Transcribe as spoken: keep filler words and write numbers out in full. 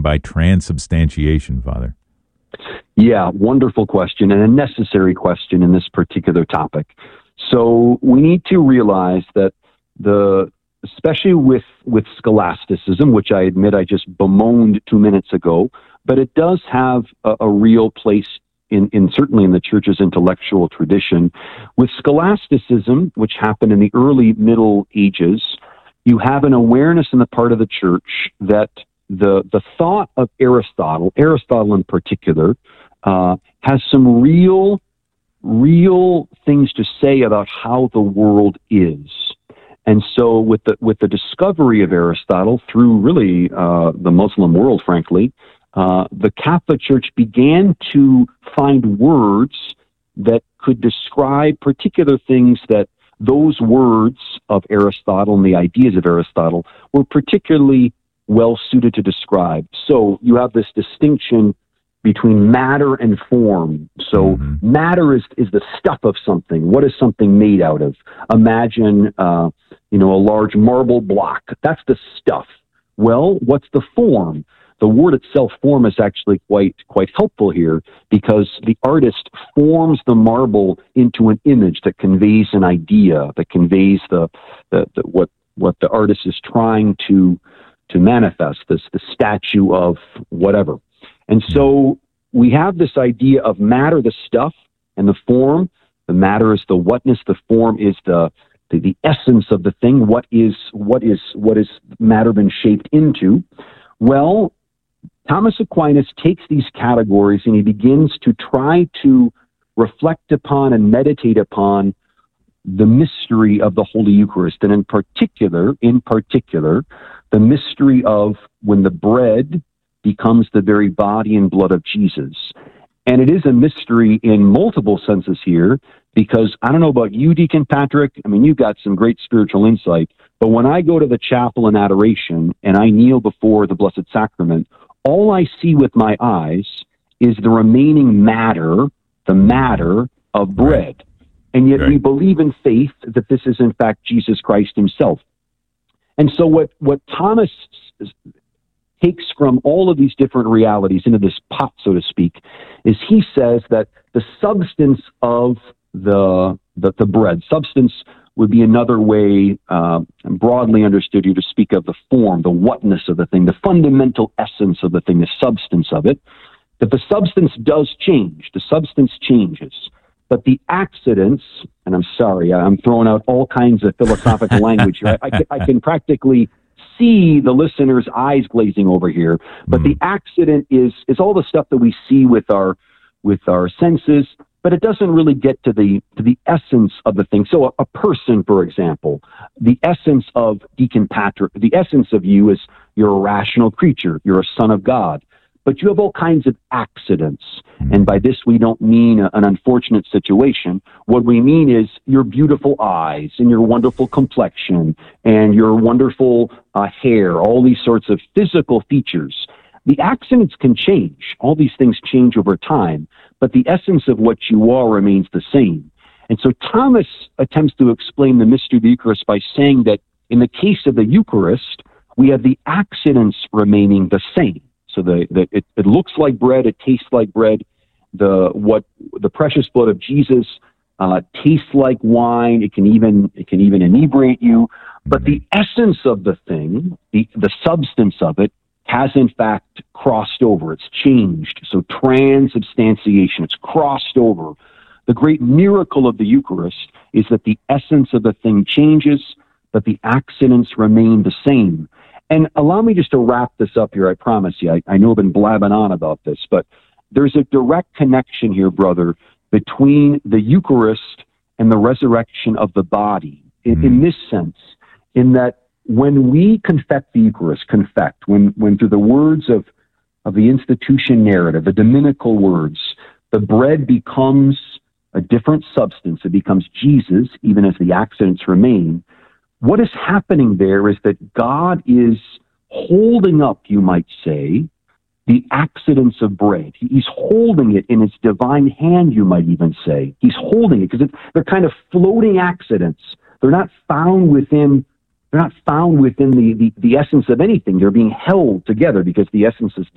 by transubstantiation, Father? Yeah, wonderful question, and a necessary question in this particular topic. So we need to realize that the, especially with, with scholasticism, which I admit I just bemoaned two minutes ago, but it does have a, a real place in, in certainly in the church's intellectual tradition. With scholasticism, which happened in the early Middle Ages, you have an awareness in the part of the church that the the thought of Aristotle, Aristotle in particular, uh, has some real, real things to say about how the world is. And so with the with the discovery of Aristotle through really uh, the Muslim world, frankly, uh, the Catholic Church began to find words that could describe particular things that those words of Aristotle and the ideas of Aristotle were particularly well suited to describe. So you have this distinction between matter and form. So mm-hmm. matter is, is the stuff of something. What is something made out of? Imagine, uh, you know, a large marble block. That's the stuff. Well, what's the form? The word itself, form, is actually quite quite helpful here, because the artist forms the marble into an image that conveys an idea, that conveys the, the, the what what the artist is trying to to manifest, this the statue of whatever. And so we have this idea of matter, the stuff, and the form. The matter is the whatness. The form is the the, the essence of the thing. What is what is what is matter been shaped into? Well, Thomas Aquinas takes these categories and he begins to try to reflect upon and meditate upon the mystery of the Holy Eucharist, and in particular, in particular, the mystery of when the bread becomes the very body and blood of Jesus. And it is a mystery in multiple senses here, because I don't know about you, Deacon Patrick, I mean, you've got some great spiritual insight, but when I go to the chapel in adoration and I kneel before the Blessed Sacrament, all I see with my eyes is the remaining matter, the matter of bread. And yet right. we believe in faith that this is in fact Jesus Christ himself. And so what, what Thomas takes from all of these different realities into this pot, so to speak, is he says that the substance of the, the, the bread, substance would be another way, uh, broadly understood here, to speak of the form, the whatness of the thing, the fundamental essence of the thing, the substance of it, that the substance does change, the substance changes. But the accidents, and I'm sorry, I'm throwing out all kinds of philosophical language here. I, I, can, I can practically see the listener's eyes glazing over here. But mm. the accident is is all the stuff that we see with our with our senses, but it doesn't really get to the to the essence of the thing. So a, a person, for example, the essence of Deacon Patrick, the essence of you is you're a rational creature. You're a son of God. But you have all kinds of accidents. And by this, we don't mean a, an unfortunate situation. What we mean is your beautiful eyes and your wonderful complexion and your wonderful uh, hair, all these sorts of physical features. The accidents can change. All these things change over time, but the essence of what you are remains the same. And so Thomas attempts to explain the mystery of the Eucharist by saying that in the case of the Eucharist, we have the accidents remaining the same. So the, the it, it looks like bread, it tastes like bread. The what the precious blood of Jesus uh, tastes like wine. It can even it can even inebriate you. But the essence of the thing, the the substance of it, has in fact crossed over. It's changed. So transubstantiation, it's crossed over. The great miracle of the Eucharist is that the essence of the thing changes, but the accidents remain the same. And allow me just to wrap this up here, I promise you. I, I know I've been blabbing on about this, but there's a direct connection here, brother, between the Eucharist and the resurrection of the body. In, mm. in this sense, in that when we confect the Eucharist, confect, when, when through the words of, of the institution narrative, the dominical words, the bread becomes a different substance, it becomes Jesus, even as the accidents remain. What is happening there is that God is holding up, you might say, the accidents of bread. He's holding it in his divine hand, you might even say. He's holding it because they're kind of floating accidents. They're not found within, they're not found within the, the, the essence of anything. They're being held together because the essence is